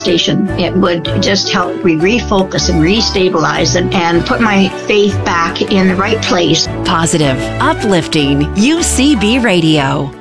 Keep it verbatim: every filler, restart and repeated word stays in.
station. It would just help me refocus and restabilize and, and put my faith back in the right place. Positive, uplifting U C B Radio.